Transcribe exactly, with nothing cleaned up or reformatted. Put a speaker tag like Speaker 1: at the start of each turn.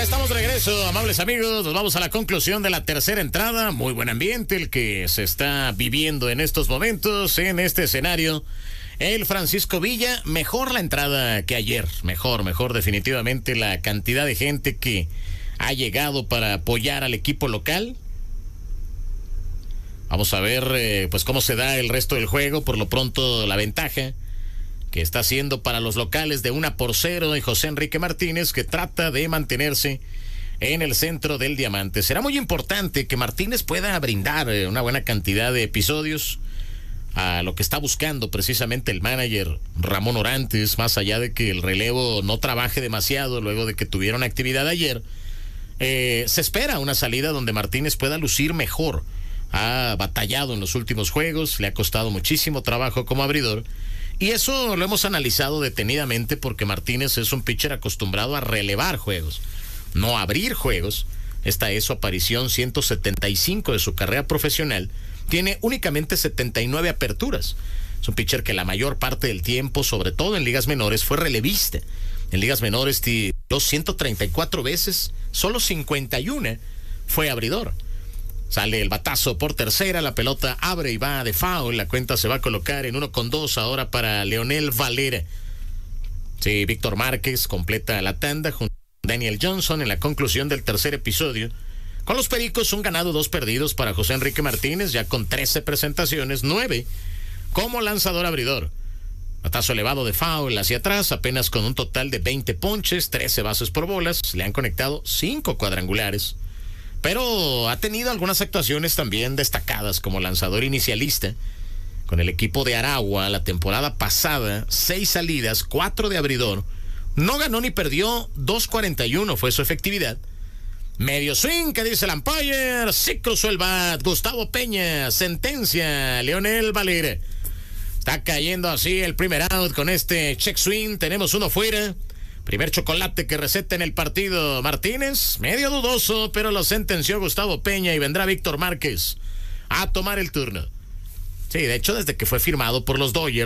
Speaker 1: Ya estamos de regreso, amables amigos. Nos vamos a la conclusión de la tercera entrada. Muy buen ambiente el que se está viviendo en estos momentos en este escenario. El Francisco Villa, mejor la entrada que ayer. Mejor, mejor definitivamente la cantidad de gente que ha llegado para apoyar al equipo local. Vamos a ver eh, pues cómo se da el resto del juego. Por lo pronto la ventaja que está haciendo para los locales de una por cero de José Enrique Martínez, que trata de mantenerse en el centro del diamante. Será muy importante que Martínez pueda brindar una buena cantidad de episodios a lo que está buscando precisamente el manager Ramón Orantes, más allá de que el relevo no trabaje demasiado luego de que tuvieron actividad ayer. Eh, se espera una salida donde Martínez pueda lucir mejor. Ha batallado en los últimos juegos, le ha costado muchísimo trabajo como abridor. Y eso lo hemos analizado detenidamente porque Martínez es un pitcher acostumbrado a relevar juegos, no a abrir juegos. Esta es su aparición ciento setenta y cinco de su carrera profesional. Tiene únicamente setenta y nueve aperturas. Es un pitcher que la mayor parte del tiempo, sobre todo en ligas menores, fue relevista. En ligas menores tiró ciento treinta y cuatro veces, solo cincuenta y una fue abridor. Sale el batazo por tercera, la pelota abre y va de foul, la cuenta se va a colocar en uno con dos ahora para Leonel Valera. Sí, Víctor Márquez completa la tanda junto a Daniel Johnson en la conclusión del tercer episodio. Con los Pericos, un ganado, dos perdidos para José Enrique Martínez, ya con trece presentaciones, nueve como lanzador abridor. Batazo elevado de foul hacia atrás, apenas con un total de veinte ponches, trece bases por bolas, le han conectado cinco cuadrangulares. Pero ha tenido algunas actuaciones también destacadas como lanzador inicialista. Con el equipo de Aragua la temporada pasada, seis salidas, cuatro de abridor. No ganó ni perdió, dos cuarenta y uno fue su efectividad. Medio swing, que dice el umpire, sí cruzó el bat. Gustavo Peña, sentencia, Leonel Valera. Está cayendo así el primer out con este check swing, tenemos uno fuera. Primer chocolate que receta en el partido Martínez, medio dudoso, pero lo sentenció Gustavo Peña y vendrá Víctor Márquez a tomar el turno. Sí, de hecho, desde que fue firmado por los Dodgers,